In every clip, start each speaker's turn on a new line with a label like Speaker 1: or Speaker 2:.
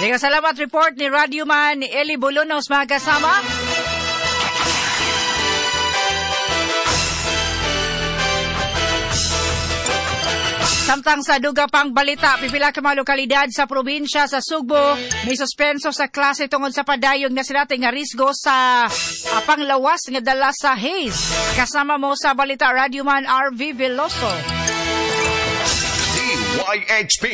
Speaker 1: Salamat report ni Radyoman Eli Bolonos, mga kasama. Samtang sa duga pang balita, pipila ka mga lokalidad sa probinsya sa Sugbo may suspenso sa klase tungod sa padayong na sinati nga risgo sa panglawas nga dala sa haze. Kasama mo sa balita Radyoman RV Veloso.
Speaker 2: DYHP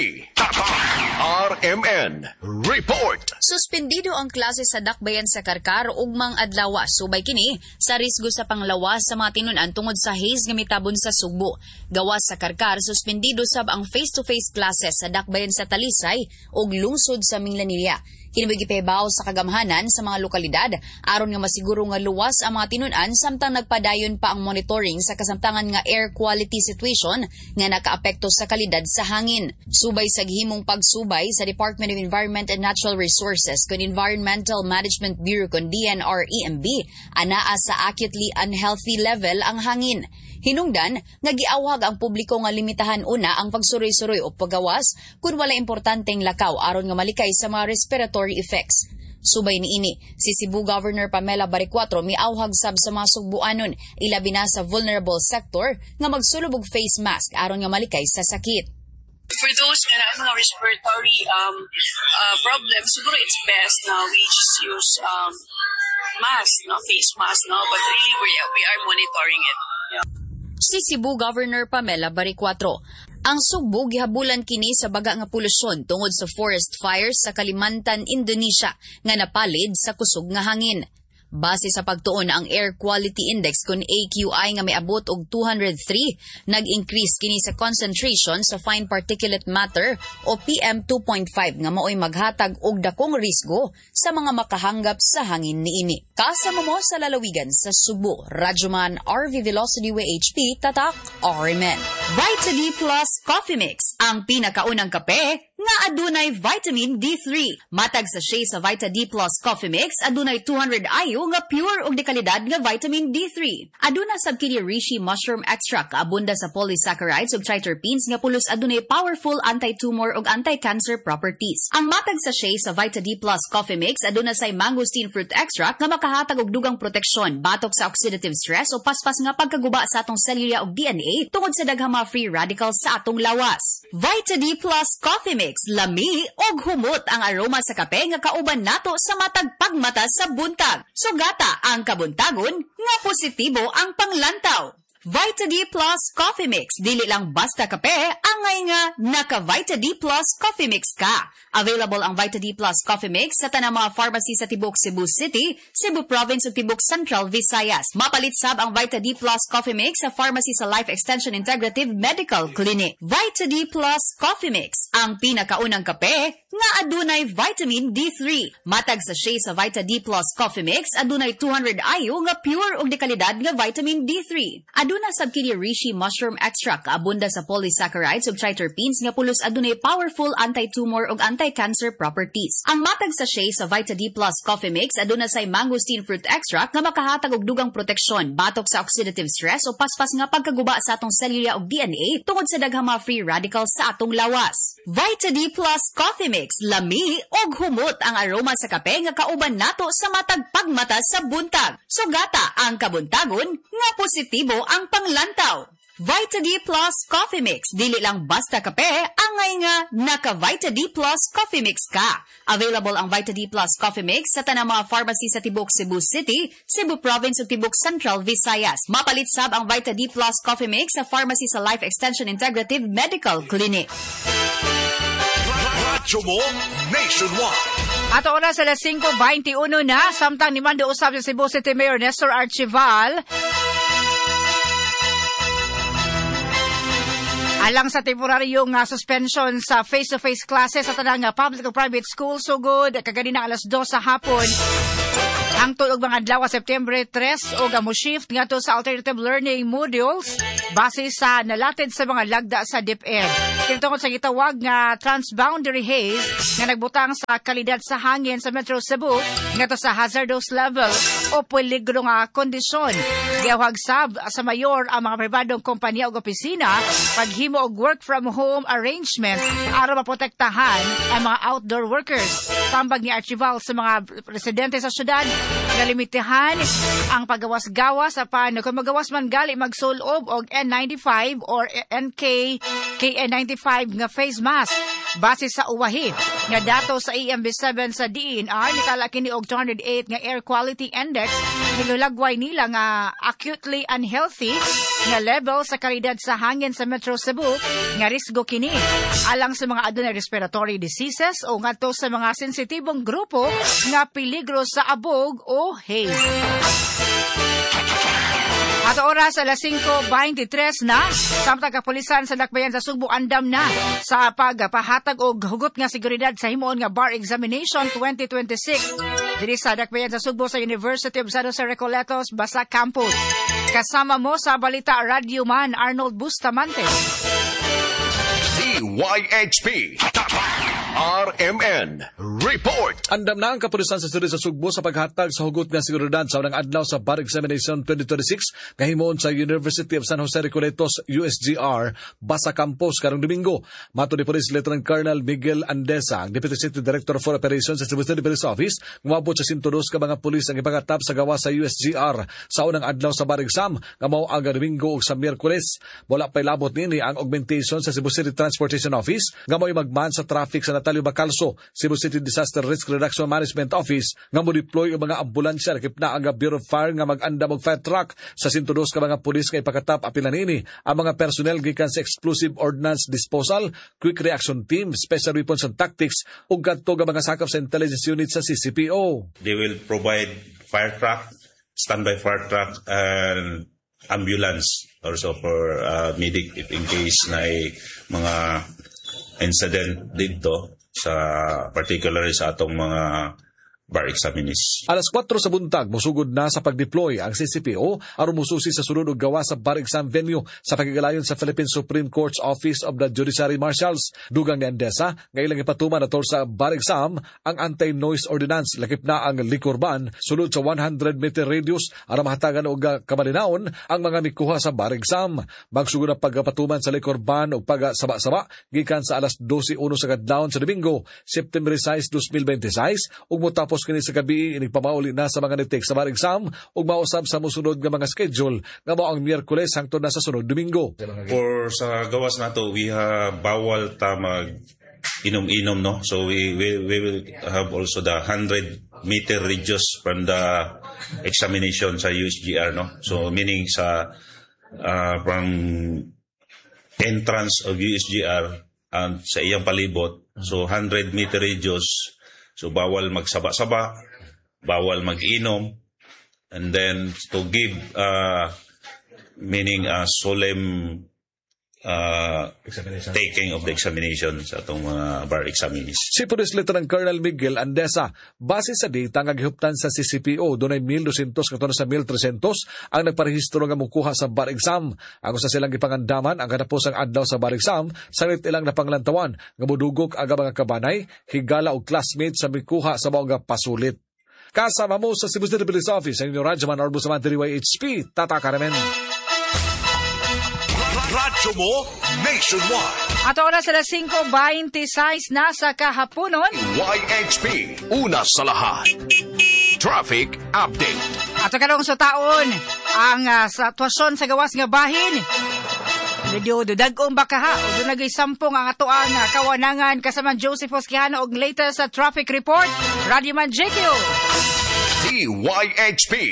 Speaker 2: RMN Report.
Speaker 3: Suspendido ang klase sa dakbayan sa Karkar ugmang adlaw subay kini sa risgo sa panglawas sa mga tinunan tungod sa haze nga mitabon sa Sugbo. Gawas sa Karkar, suspendido sab ang face-to-face classes sa dakbayan sa Talisay ug lungsod sa Minglanilla. Kinibigipebaw sa kagamhanan sa mga lokalidad aron nga masiguro nga luwas ang mga tinunan samtang nagpadayon pa ang monitoring sa kasamtangan nga air quality situation nga nakaapekto sa kalidad sa hangin. Subay sa gihimong pagsubay sa Department of Environment and Natural Resources kun Environmental Management Bureau kun DNR-EMB, anaa sa acutely unhealthy level ang hangin. Hinungdan nga giawhag ang publiko nga limitahan una ang pagsuroy-suroy o paggawas kun wala importanteng lakaw aron nga malikay sa mga respiratory effects. Subay niini, si Cebu Governor Pamela Baricuatro miawhag sab sa mga Sugbuanon, ilabi na sa vulnerable sector nga magsulub og face mask aron nga malikay sa sakit.
Speaker 4: For those mga respiratory problems, siguro it's best na we just use mask, face mask, but really we are monitoring it. Yeah.
Speaker 3: Si Cebu Governor Pamela Baricuatro. Ang Sugbo gihabulan kini sa baga nga polusyon tungod sa forest fires sa Kalimantan, Indonesia nga napalid sa kusog nga hangin. Base sa pagtuon ang Air Quality Index kun AQI nga miabot og 203, nag-increase kini sa concentration sa fine particulate matter o PM2.5 nga maoy maghatag og dakong risgo sa mga makahanggap sa hangin niini. Kasama mo sa lalawigan sa Sugbo, Radyoman RV Velocity WHP Tatak RMN. Vita D Plus Coffee Mix, ang pinakaunang kape nga adunay vitamin D3. Matag sa sachet sa Vita D Plus Coffee Mix, adunay 200 IU nga pure ug dekalidad nga vitamin D3. Aduna sab kini reishi mushroom extract, abunda sa polysaccharides ug triterpenes nga pulos adunay powerful anti-tumor ug anti-cancer properties. Ang matag sa sachet sa Vita D Plus Coffee Mix aduna say mangosteen fruit extract nga makahatag og dugang proteksyon batok sa oxidative stress o paspas nga pagkaguba sa atong selula ug DNA tungod sa daghang mga free radicals sa atong lawas. Vita D Plus Coffee Mix, lami og humot ang aroma sa kape nga kauban nato sa matag pagmata sa buntag. Sugata ang kabuntagon nga positibo ang panglantaw. Vita D Plus Coffee Mix, dili lang basta kape, angay nga naka Vita D Plus Coffee Mix ka. Available ang Vita D Plus Coffee Mix sa tanang mga pharmacy sa Tibok Cebu City, Cebu Province ug Tibok Central Visayas. Mapalit sab ang Vita D Plus Coffee Mix sa pharmacy sa Life Extension Integrative Medical Clinic. Vita D Plus Coffee Mix, ang pinakaunang kape nga adunay vitamin D3. Matag sa sachet sa Vita D Plus Coffee Mix, adunay 200 IU nga pure ug dekalidad nga vitamin D3. Aduna sab kini reishi mushroom extract, abunda sa polysaccharides ug triterpenes nga pulos adunay powerful anti-tumor ug anti-cancer properties. Ang matag sa sachet sa Vita D Plus Coffee Mix aduna say mangosteen fruit extract nga makahatag og dugang proteksyon batok sa oxidative stress o paspas nga pagkaguba sa atong selula ug DNA tungod sa daghang mga free radicals sa atong lawas. Vita D Plus Coffee Mix, lami og humot ang aroma sa kape nga kauban nato sa matag pagmata sa buntag. Sugata ang kabuntagon nga positibo ang panglantaw. Vita D Plus Coffee Mix, dili lang basta kape, angay nga naka Vita D Plus Coffee Mix ka. Available ang Vita D Plus Coffee Mix sa tanang mga pharmacy sa Tibok Cebu City, Cebu Province ug Tibok Central Visayas. Mapalit sab ang Vita D Plus Coffee Mix sa pharmacy sa Life Extension Integrative Medical Clinic.
Speaker 2: Radyo mo nationwide.
Speaker 1: Ato oras sa 5:21 na, samtang ni Mando usab sa Cebu City Mayor Nestor Archival. Alang sa temporaryong suspension sa face-to-face classes sa tanang public o private school, so good, kaganina alas 2 sa hapon. Ang tulog mga adlaw September 3 o gamo-shift nga to sa alternative learning modules base sa nalatid sa mga lagda sa DepEd. Tungod sa gitawag nga transboundary haze nga nagbutang sa kalidad sa hangin sa Metro Cebu ngadto sa hazardous level o peligro nga kondisyon. Gihawag sab sa mayor ang mga pribadong kompanya ug opisina paghimo og work from home arrangement aron maprotektahan ang mga outdoor workers. Tambag ni Archival sa mga residente sa syudad nga limitahan ang paggawas-gawas apan kung magawas man gali magsulob og N95 or KN95 nga face mask. Base sa uwahi nga dato sa EMB7 sa DENR nitala kini og 208 nga air quality index nilulagway nila nga acutely unhealthy nga level sa kalidad sa hangin sa Metro Cebu nga risgo kini alang sa mga adunay respiratory diseases o ngadto sa mga sensitibong grupo nga peligro sa abog o haze. Ato oras alas 5:23 na, samtang kapulisan sa Dakbayan sa Sugbo andam na sa pagpahatag og hugot nga seguridad sa himuon nga bar examination 2026 diri sa Dakbayan sa Sugbo sa University of San Jose Recoletos, Basa Campus. Kasama mo sa Balita Radio Man Arnold Bustamante.
Speaker 2: DYHP RMN Report.
Speaker 5: Andam na ang kapulisan sa Sudid sa Sugbo sa paghatag sa hugot nga seguridad sa unang adlaw sa Bar Examination 2026 nga himuon sa University of San Jose Recoletos USGR Basa Campus karong Domingo. Mato ni Police Lieutenant Colonel Miguel Andesa, ang Deputy City Director for Operations sa Cebu City Police Office, ngumabot sa 102 ka mga pulis ang ipaghatap sa gawas sa USGR sa unang adlaw sa Bar Exam nga mao ang Domingo ug sa Miyerkules. Wala pay labot nini ang augmentation sa Cebu City Transportation Office nga mao magman sa traffic sa Natalio Bacalso, Cebu City Disaster Risk Reduction Management Office nga mo deploy ang mga ambulansya lakip na ang Bureau of Fire nga mag-andam og fire truck sa 102 ka mga pulis nga ipakatap apilan nini ang mga personnel gikan sa Explosive Ordnance Disposal, Quick Reaction Team, Special Weapons and Tactics ug kadto nga mga sakop sa intelligence unit sa CCPO.
Speaker 6: They will provide fire truck, standby fire truck, and ambulance also for medic if in case na mga incident dito sa particularly sa atong mga bar examinees.
Speaker 5: Alas 4 sa buntag, musugod na sa pagdeploy ang CCPO aron mususi sa sunod og gawa sa bar exam venue sa pagigalayon sa Philippine Supreme Court's Office of the Judiciary Marshals. Dugang ni Andesa, nga ilang ipatuman atol sa bar exam ang anti-noise ordinance lakip na ang liquor ban sulod sa 100-meter radius aron mahatagan og kamalinaon ang mga mikuha sa bar exam. Magsugod na pagpatuman sa liquor ban og pagsaba-saba gikan sa alas 12:01 sa kadlawon sa Domingo, September 6, 2026 ug motapos kini sa gabi inigpamauli na sa mga nitik sa bar exam ug mausab sa mosunod nga mga schedule nga mao ang Miyerkules hangtod na sa sunod Domingo.
Speaker 6: For sa gawas nato, we have bawal ta mag inom-inom, no? So we will have also the 100-meter radius from the examination sa USGR, no? So meaning sa from entrance of USGR and sa iyang palibot, so 100-meter radius. So bawal magsaba-saba, bawal mag-inom, and then to give meaning solemn taking of the examination sa atong mga bar examinees.
Speaker 5: Si Police Lieutenant Colonel Miguel Andesa, base sa data nga gihuptan sa CCPO, dunay 1,200 katon sa 1,300 ang nagparehistro nga mukuha sa bar exam. Ang usa silang gipangandaman ang katapusang adlaw sa bar exam, sanit ilang napanglantawan nga mudugok aga mga kabanay, higala og classmates sa mikuha sa mga pasulit. Kasama mo sa Cebu City Police Office, ang inyong Radyoman Arnold Bustamante DYHP, Tata Karamen.
Speaker 2: Radyo mo nationwide.
Speaker 1: At oras alas 5:26 na sa kahaponon.
Speaker 2: YHP una sa lahat. Traffic update.
Speaker 1: At karong sa taon, ang sitwasyon sa gawas nga bahin. Medyo dudagong baka ha. O doon nagay sampung ang atoang kawanangan kasama Joseph Osquiano og latest sa traffic report. Radio Man JQ.
Speaker 2: DYHP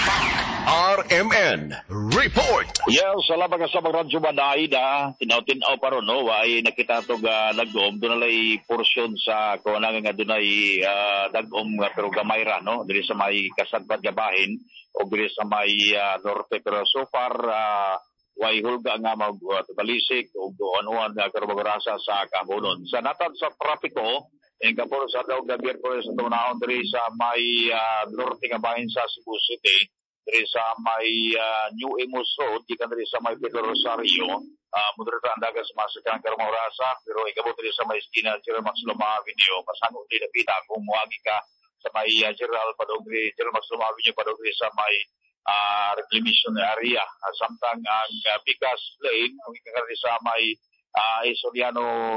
Speaker 2: RMN Report.
Speaker 7: Yes, salamat ka sa mga radyo Manaida. Tinaw-tinaw pa ron, no? Ay nakita ito nag-om. Doon nalay porsyon sa kawanangan nga doon ay nag-om pero gamay ra, no? Dili sa may kasagpad gabahin o dili sa may norte. Pero so far, way hulga nga mag-talisik o ano-ano na karabagurasa sa kabunon. Sa natad sa trapiko, yung kapuro sa daw gabi ko sa tunahon diri sa may norte nga bahin sa Cebu City, diri sa may New Imus Road, gikan diri sa may Pedro Rosario. Moderata ang dagat sa masakyan karong orasa, pero ikabot diri sa may esquina General Max Loma Avenue. Masangod din napita kung muagi ka sa may General Max Loma Avenue padong sa may reclamation area. Samtang ang Picas Lane, kung ikakari sa may Soriano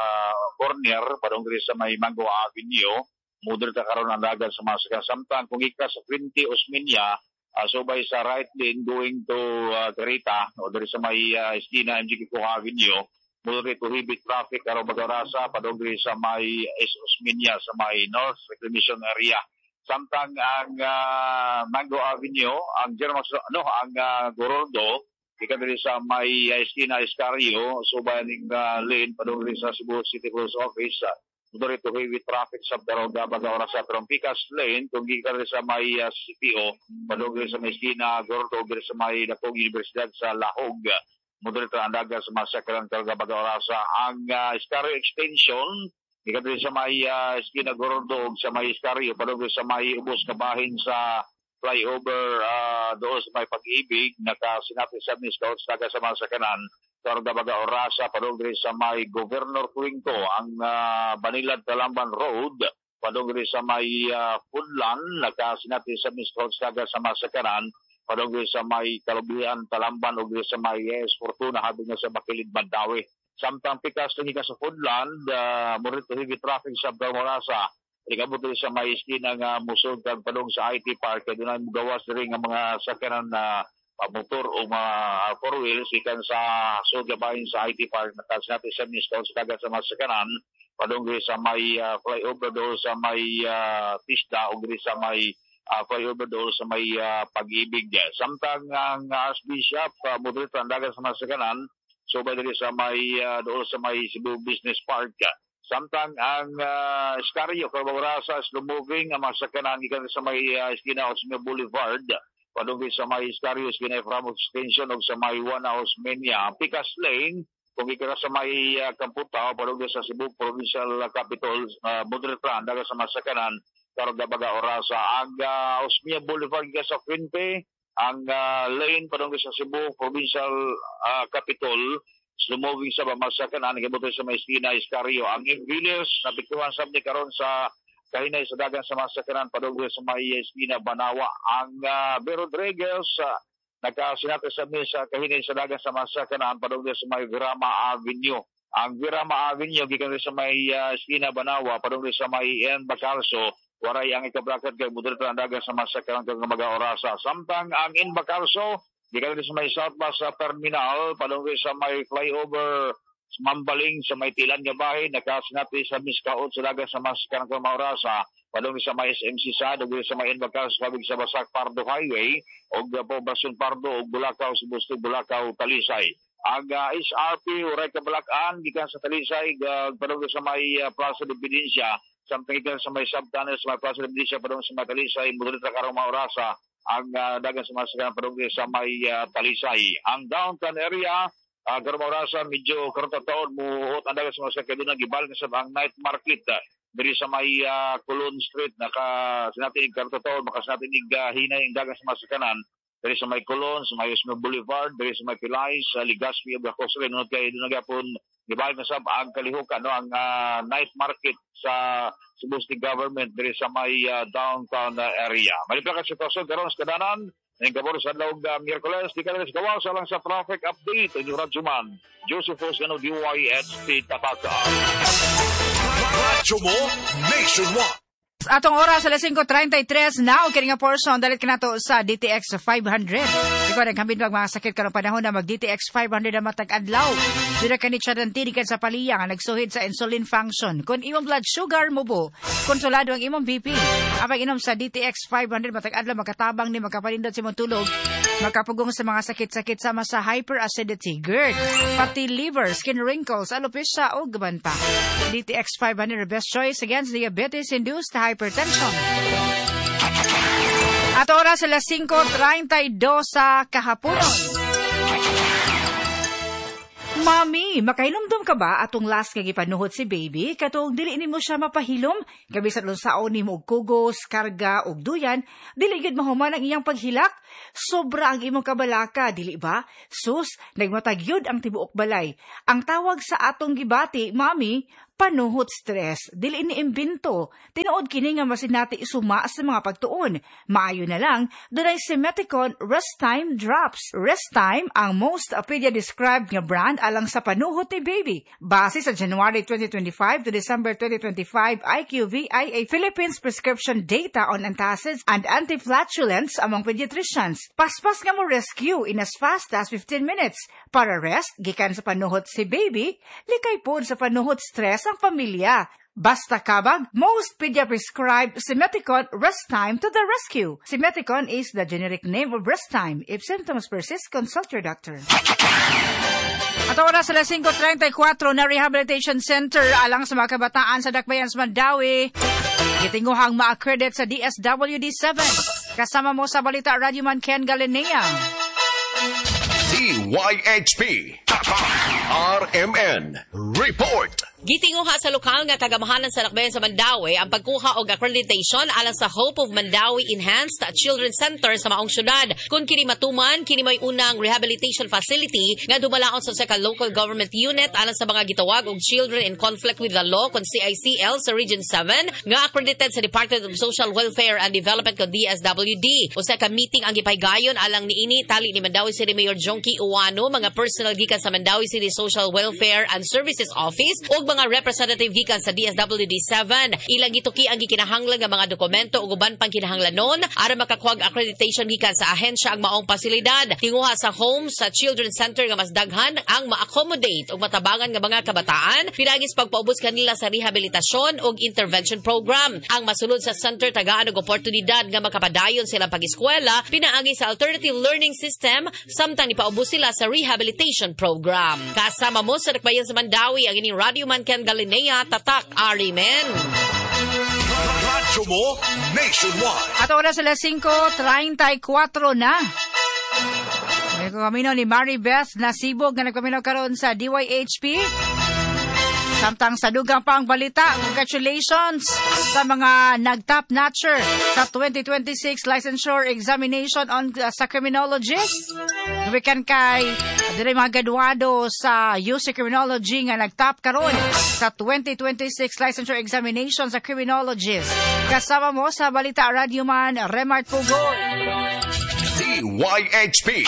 Speaker 7: corner, padong sa may Mango Avenue, moderata karon ang dagat sa masakyan. Samtang kung ika sa 20 Osmeña, subay sa right lane going to Garita o dari sa may esquina MG Kiko Avenue, moderate to heavy traffic karong magarasa padong sa may Osmeña sa may North Reclamation area. Samtang ang Mango Avenue, ang ang Gorordo, ika diri sa may esquina Escario, subay ning lane padong sa Cebu City Police Office, moderate to heavy traffic sa Daroga Bagaora sa Trompicas Lane, kung gikan sa may CPO, padong sa may esquina Gordo, diri sa may Dakong Universidad sa Lahog, moderate ang dagat sa masakyan Daroga Bagaora sa ang Escario Extension, gikan diri sa may esquina Gordo sa may Escario, padong sa may ubos na bahin sa flyover doon sa may Pag-ibig, nakasinati sa Scouts taga sa masakyanan Daroga Bagaora sa padong sa may Governor Cuenco, ang Banilad Talamban Road, padong sa may Funlan, nakasinati sa Scouts taga sa masakyanan, padong sa may Kalubihan Talamban o sa may Fortuna habang sa Bakilid Bandawi. Samtang pikas tingin sa Funlan, morito heavy traffic sa Bagaora. Ikabot sa may esquina nga musod kag padong sa IT Park, kaya doon ay mugawas rin ang mga sakyanan na motor o mga four wheels ikan sa Sogabahin sa IT Park, nakasinati sa Scouts taga sa masakyanan, padong sa may flyover doon sa may Tista o sa may flyover doon sa may Pag-ibig. Samtang ang Archbishop, moderate ang dagat sa masakyanan, so ba diri sa may doon sa may Cebu Business Park. Samtang ang Escario, Carbagrasa, slow moving, ang masakyanan ikan sa may esquina Osmeña Boulevard, padung sa may Escario, esquina Eframos Extension o sa may Juana Osmeña. Picas Lane, kung ika sa may Kamputa, padung sa Cebu Provincial Capital, moderate ang dagat sa masakyanan Daroga Bagaora sa ang Osmeña Boulevard ika sa Fuente, ang lane padung sa Cebu Provincial Capital, slow moving sa masakyanan gibuto sa may esquina Escario. Ang Villas napiktuhan sa karon sa kahinay sa dagan sa masakyanan padung sa may esquina Banawa. Ang Rodriguez nakasinati sa mesa kahinay sa dagan sa masakyanan padung sa may Virama Avenue. Ang Virama Avenue gikan sa may esquina Banawa padung sa may N Bacalso, waray ang ikabrakat kay moderate ang dagan sa masakyanan kag magaorasa. Samtang ang N Bacalso gikan sa may South Bus Terminal, padung sa may flyover Mambaling sa may Tilan nga bahay, nakasinati sa Miskaot sa dagat sa masakyanan kag Maurasa, padung sa may SMC sa dugay sa may Inbacal sa pabig sa Basak Pardo Highway og Poblacion Pardo og Bulacau sa Busto Bulacau Talisay. Ang SRP uray kabalakan gikan sa Talisay padung sa may Plaza de Evidencia, samtang gikan sa may subtunnel sa may Plaza de Evidencia padung sa may Talisay, moderate karong Maurasa ang dagan sa masakyanan padung sa may Talisay. Ang downtown area Garmaurasa medyo karong taon muot ang dagan sa masakyanan doon gibal sa ang night market diri sa may Colon Street, sinatin karong taon makasinatin hinay ang dagan sa masakyanan diri sa may Colon, sa may Osmeña Boulevard, diri sa may Pilay, sa Legazpi ug Cosre, nunod kay doon gyapon gibal na sab ang kalihukan ang night market sa Cebu City Government diri sa may downtown area. Malipay ka sitwasyon karon sa kadanan ning kabor sa lawg Miyerkules di kalis gawas lang sa traffic update ni Radyoman Josephus ano DYHT Tapaka.
Speaker 2: Radyo mo nationwide.
Speaker 1: Atong oras alas 5:33 now kini nga portion dalit kanato sa DTX 500. Ikaw nagkambin mga sakit karong panahon na mag DTX 500 na matag adlaw. Dira kani siya tinikan sa paliyang nagsuhid sa insulin function. Kung imong blood sugar mo bo, kontrolado ang imong BP. Apang inom sa DTX 500 matag adlaw makatabang ni makapalindot sa imong tulog. Makapugong sa mga sakit-sakit sama sa hyperacidity, GERD, pati liver, skin wrinkles, alopecia o gabanta. DTX 500 best choice against diabetes-induced hypertension. At oras alas 5:32 sa kahaponon. Mami, makahilomdom ka ba atong last nga gipanuhot si baby? Katong dili nimo siya mapahilom? Gabi sa lunsaon nimo og kugos, karga og duyan, dili gid mahuman ang iyang paghilak? Sobra ang imong kabalaka, dili ba? Sus, nagmatag yun ang tibuok balay. Ang tawag sa atong gibati, Mami, panuhot stress, dili ni imbento. Tinuod kini nga masinati isuma sa mga pagtuon. Maayo na lang, dunay Simeticon Rest Time Drops. Rest Time ang most pedia-described nga brand alang sa panuhot ni baby. Base sa January 2025 to December 2025 IQVIA Philippines prescription data on antacids and antiflatulence among pediatricians. Paspas nga mo rescue in as fast as 15 minutes. Para rest, gikan sa panuhot si baby, likay pod sa panuhot stress ang pamilya. Basta kabag, most pedia-prescribed Simeticon Rest Time to the rescue. Simeticon is the generic name of Rest Time. If symptoms persist, consult your doctor. At oras sa 5:34 na Rehabilitation Center alang sa mga kabataan sa Dakbayan sa Mandawi. Gitinguhang ma-accredit sa DSWD-7. Kasama mo sa Balita Radio Man Ken Galinea.
Speaker 2: DYHP RMN Report.
Speaker 8: Gitinguha sa lokal nga tagamahanan sa Dakbayan sa Mandawi ang pagkuha og accreditation alang sa Hope of Mandawi Enhanced Children's Center sa maong syudad. Kung kini matuman, kini may unang rehabilitation facility nga dumalaon sa second local government unit alang sa mga gitawag og children in conflict with the law kon CICL sa Region 7 nga accredited sa Department of Social Welfare and Development kon DSWD. Usa ka meeting ang gipaygayon alang niini tali ni Mandawi City Mayor Jonky Uwano, mga personal gikan sa Mandawi City Social Welfare and Services Office ug mga representative gikan sa DSWD-7. Ilang gituki ang gikinahanglan nga mga dokumento ug uban pang kinahanglanon aron makakuha accreditation gikan sa ahensya ang maong pasilidad. Tinguha sa home sa Children's Center nga mas daghan ang ma-accommodate ug matabangan nga mga kabataan pinagis pagpaubos kanila sa rehabilitasyon ug intervention program. Ang masulod sa center tagaan og oportunidad nga makapadayon silang pag-eskwela pinaagi sa alternative learning system samtang ipaubos sila sa rehabilitation program. Kasama mo sa Dakbayan sa Mandawi ang ining Radio Man Ken Galinea, Tatak, Arimen.
Speaker 2: Radyo mo nationwide.
Speaker 1: At oras sa 5:34 na. May kamino ni Maribeth Nasibog nga nagkamino karon sa DYHP. Samtang sa dugang pa ang balita, congratulations sa mga nag-top notcher sa 2026 licensure examination on sa criminologist. Weekend kay dire mga graduado sa UC Criminology nga nag-top karon sa 2026 licensure examination sa criminologist. Kasama mo sa Balita Radio Man, Remart Pugoy.
Speaker 2: DYHP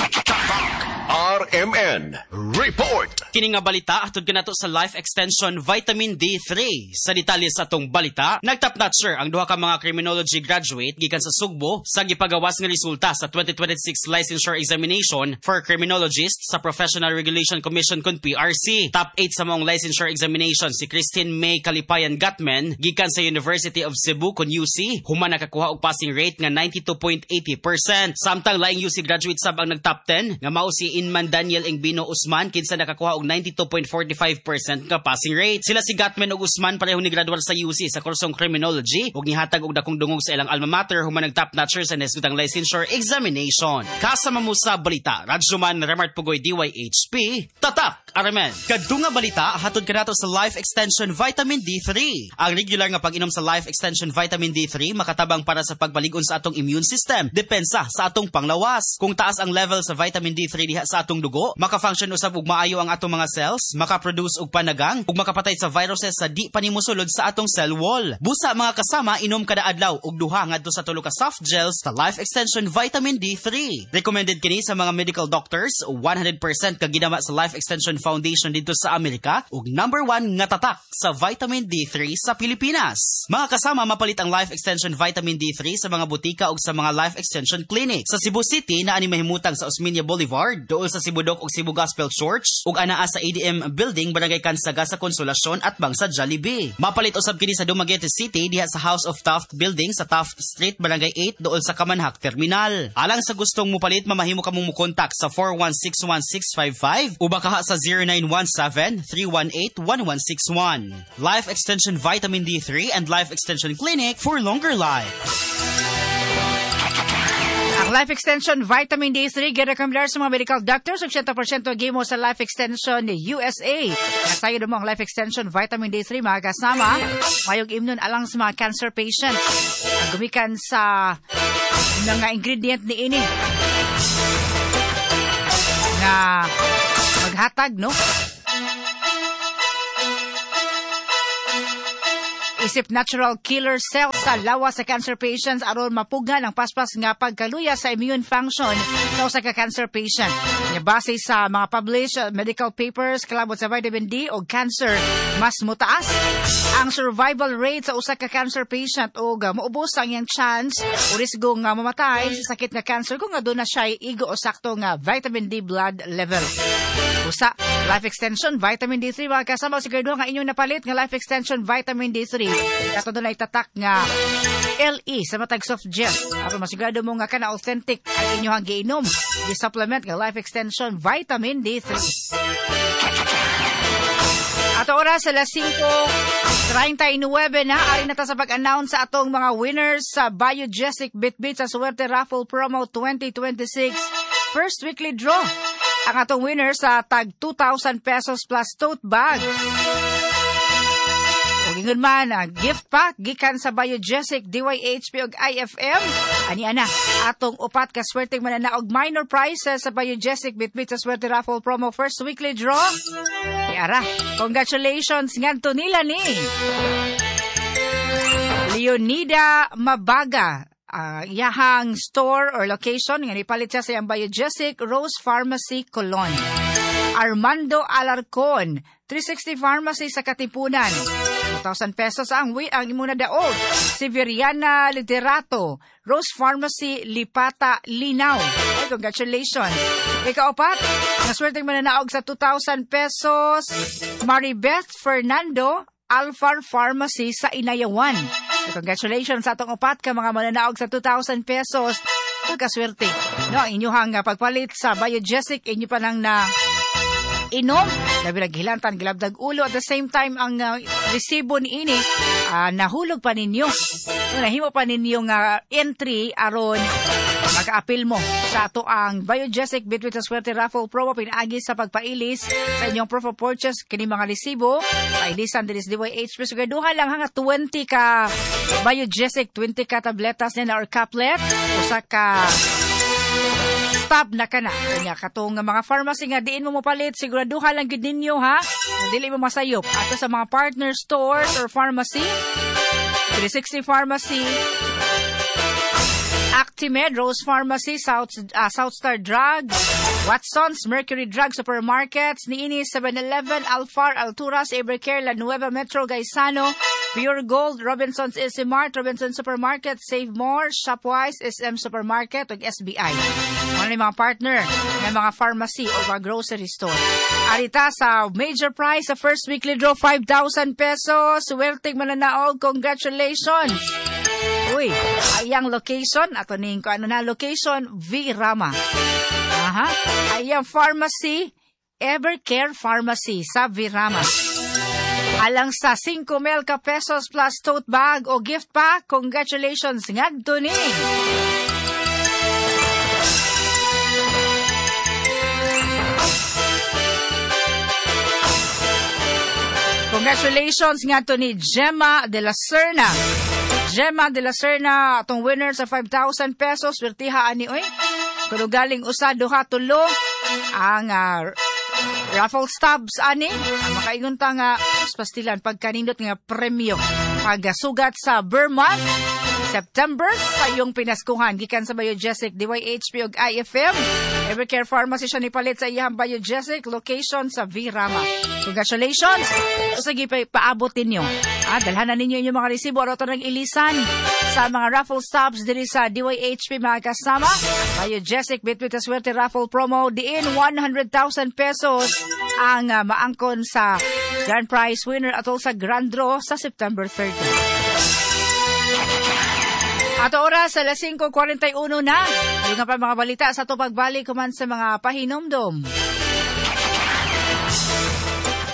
Speaker 2: RMN Report.
Speaker 9: Kini nga balita atod kanato sa Life Extension Vitamin D3. Sa detalye sa atong balita, nagtop notcher ang duha ka mga criminology graduate gikan sa Sugbo sa gipagawas nga resulta sa 2026 licensure examination for criminologists sa Professional Regulation Commission kun PRC. Top 8 sa maong licensure examination si Christine May Kalipayan Gatman gikan sa University of Cebu kun UC. Human nakakuha og passing rate nga 92.80%. Samtang laing UC graduate sab ang nagtop 10 nga mao si Inman Daniel Engbino Usman kinsa nakakuha og 92.45% ka passing rate. Sila si Gatman ug Usman pareho ni gradual sa UC sa kursong criminology ug nihatag og dakong dungog sa ilang alma mater human nag-top notcher sa nesudang licensure examination. Kasama mo sa balita, Radyoman Remart Pugoy, DYHP, Tatak, Aramen. Kadtunga balita hatod kanato sa Life Extension Vitamin D3. Ang regular nga pag-inom sa Life Extension Vitamin D3 makatabang para sa pagbalig-on sa atong immune system, depensa sa atong panglawas. Kung taas ang level sa vitamin D3 diha sa atong dugo, maka-function usab og maayo ang atong mga cells, maka-produce og panagang ug makapatay sa viruses sa di panimusulod sa atong cell wall. Busa mga kasama, inom kada adlaw og duha ngadto sa tulo ka soft gels sa Life Extension Vitamin D3. Recommended kini sa mga medical doctors, 100% ka ginama sa Life Extension Foundation dito sa Amerika ug number 1 nga tatak sa vitamin D3 sa Pilipinas. Mga kasama, mapalit ang Life Extension Vitamin D3 sa mga butika ug sa mga Life Extension clinic. Sa Cebu City na ani mahimutang sa Osmeña Boulevard, dool sa Cibudok ug Cebu Gospel Church ug anaa sa ADM Building, Barangay Kansaga sa Konsolasyon at Bangsa Jollibee. Mapalit usab kini sa Dumaguete City diha sa House of Taft Building sa Taft Street, Barangay 8 dool sa Kamanhak Terminal. Alang sa gustong mupalit, mamahimo ka mong mukontak sa 4161655 o baka sa 0917-318-1161. Life Extension Vitamin D3 and Life Extension Clinic for longer life.
Speaker 1: Ang Life Extension Vitamin D3 girekomendar sa mga medical doctors ug 80% gimo sa Life Extension USA. Kasayo mo ang Life Extension Vitamin D3 mga kasama, mayong imnon alang sa mga cancer patients. Gumikan sa mga ingredient ni ini na maghatag, no? Isip natural killer cells sa lawas sa cancer patients aron mapugan ang paspas nga pagkaluya sa immune function sa usa ka cancer patient. Nga base sa mga published medical papers kalabot sa vitamin D o cancer, mas mutaas ang survival rate sa usa ka cancer patient o maubos ang iyang chance o risgo nga mamatay sa sakit nga cancer kung aduna na siya igo o sakto nga vitamin D blood level. Usa, Life Extension Vitamin D3 mga kasama sigurado nga inyong napalit nga Life Extension Vitamin D3. Kato doon ay tatak nga LE sa matag soft gel. Aron masigurado mo nga kana authentic ang inyong giinom. Di-supplement nga Life Extension Vitamin D3. Ato oras sa 5:39 na ari na ta sa pag-announce sa atong mga winners sa Biogesic Bitbit sa Suwerte Raffle Promo 2026 first weekly draw. Ang atong winner sa tag 2,000 pesos plus tote bag. O gingon man, gift pack gikan sa Biogesic, DYHP ug IFM. Ani ana, atong upat ka swerteng mananaog minor prizes sa Biogesic Bitbit sa Swerte Raffle Promo first weekly draw. Ara, congratulations ngadto nila ni Leonida Mabaga. Yahang store or location nga nipalit siya sa iyang Biogesic Rose Pharmacy Colon. Armando Alarcon, 360 Pharmacy sa Katipunan. 2,000 pesos ang imuna daog. Severiana Liderato, Rose Pharmacy Lipata Linaw. Ay, congratulations. Ikaapat, naswerteng mananaog sa 2,000 pesos. Maribeth Fernando, Alfar Pharmacy sa Inayawan. Congratulations sa atong upat ka mga mananaog sa 2,000 pesos. Pagkaswerte. No, ang inyong pagpalit sa Biogesic, inyo pa nang na inom. Labi naghilantan, gilabdag ulo. At the same time, ang resibo ni ini, nahulog pa ninyo. Nahimo pa ninyong entry aron mag-appeal mo sa ato ang Biogesic Bitbit sa Swerte Raffle Promo pinaagi sa pagpailis sa inyong proof of purchase kini mga resibo pailisan dinis DYHP sugaduhan lang hanga 20 ka Biogesic 20 ka tabletas nila or caplet usa ka stop na kana kanya katong mga pharmacy nga diin mo mopalit siguraduhan lang gid ninyo ha dili mo masayop ato sa mga partner stores or pharmacy 360 Pharmacy, Actimed, Rose Pharmacy, Southstar Drug, Watson's, Mercury Drug Supermarkets, Niini, 7-Eleven, Alfar, Alturas, Evercare, La Nueva Metro, Gaisano, Pure Gold, Robinson's SMart, Robinson Supermarket, Save More, Shopwise, SM Supermarket, ug SBI. Ano yung mga partner ng mga pharmacy o mga grocery store. Arita sa major prize sa first weekly draw, 5,000 pesos. Welting mananaog, congratulations! Uy, ayang location, ato ning ko ano na location, V-Rama. Aha, ayang pharmacy, Evercare Pharmacy sa V-Rama. Alang sa 5,000 ka pesos plus tote bag o gift pack, congratulations ngadto ni. Congratulations ngadto ni Gemma de la Serna. Gemma de la Serna, atong winner sa 5,000 pesos. Wertiha ani oy. Kuno galing usa duha tulo ang raffle stubs ani. Makaingon ta nga pastilan pagkanindot nga premyo. Pagasugat sa Burma September sa iyong pinaskuhan gikan sa Biogesic, DYHP ug IFM. Evercare Pharmacy siya nipalit sa iyang Biogesic location sa V-Rama. Congratulations! Sige pa paabot ninyo. Dalhanan ninyo yung mga resibo o ito ng ilisan sa mga raffle stops diri sa DYHP mga kasama. Biogesic Bitbit sa Swerte Raffle Promo diin 100,000 pesos ang maangkon sa grand prize winner atol sa grand draw sa September 30. Ato oras sa 5:41 na. Yung pa mga balita sa ito pagbalik kuman sa mga pahinomdom.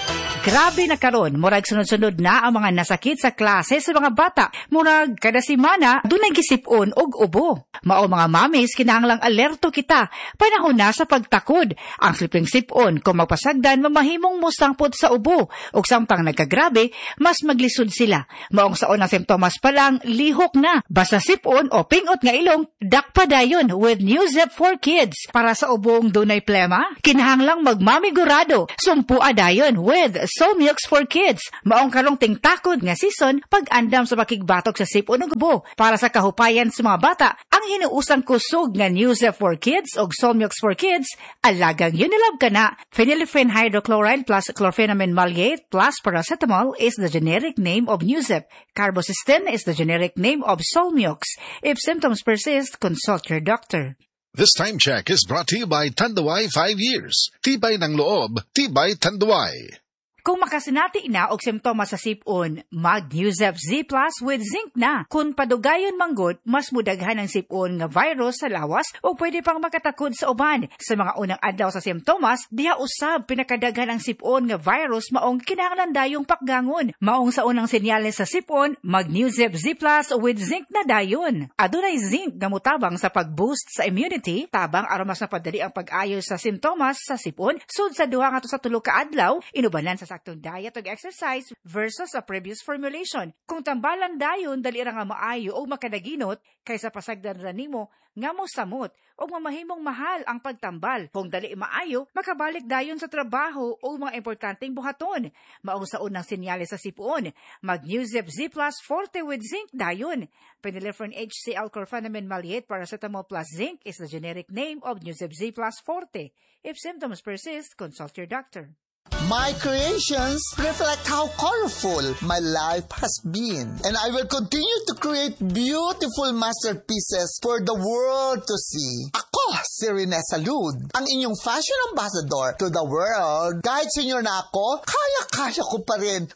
Speaker 1: Grabe na karon, murag sunod-sunod na ang mga nasakit sa klase sa mga bata. Murag kada semana dunay gisipon og ubo. Mao mga mamis, kinahanglang alerto kita. Panahon na sa pagtakod. Ang sliping sipon kung magpasagdan mamahimong musangpot sa ubo. Ug samtang nagkagrabe, mas maglisod sila. Maong sa unang simptomas pa lang, lihok na. Basta sipon o pingot nga ilong, dakpa dayon with Newzep for Kids. Para sa ubong dunay plema, kinahanglang magmamigurado. Sumpua dayon with Solmux for Kids. Maong karong tingtakod nga season pag-andam sa pakigbatok sa sipon ug ubo. Para sa kahupayan sa mga bata, ang hinuusang kusog nga Newzep for Kids ug Solmux for Kids, alagang Unilab kana. Phenylephrine hydrochloride plus chlorpheniramine maleate plus paracetamol is the generic name of Newzep. Carbocysteine is the generic name of Solmux. If symptoms persist, consult your doctor.
Speaker 10: This time check is brought to you by Tanduay 5 years. Tibay ng loob, tibay Tanduay.
Speaker 1: Kung makasinati na og simptomas sa sipon, mag-Newzep Z Plus with zinc na. Kung padugayon manggod, mas mudaghan ang sipon nga virus sa lawas o pwede pang makatakod sa uban. Sa mga unang adlaw sa simptomas, diha usab pinakadaghan ang sipon nga virus maong kinahanglan dayong pakgangon. Maong sa unang senyales sa sipon, mag-Newzep Z Plus with zinc na dayon. Adunay zinc nga mutabang sa pag-boost sa immunity, tabang aron mas napadali ang pag-ayos sa simptomas sa sipon sud sa 2 nga to sa 3 ka adlaw, inubanan sa saktong diet o exercise versus a previous formulation. Kung tambalan dayon, dali ra nga maayo o makadaginot kaysa pasagdan ra nimo nga mo samot o mamahimong mahal ang pagtambal. Kung dali maayo, makabalik dayon sa trabaho o mga importanteng buhaton. Maong sa unang senyales sa sipon, mag-Newzep Z Plus Forte with zinc dayon. Phenylephrine HCl chlorpheniramine maleate paracetamol plus zinc is the generic name of Newzep Z Plus Forte. If symptoms persist, consult your doctor.
Speaker 11: My creations reflect how colorful my life has been. And I will continue to create beautiful masterpieces for the world to see. Ako, si Rene Salud, ang inyong fashion ambassador to the world. Kahit senior na ako, kaya-kaya ko pa rin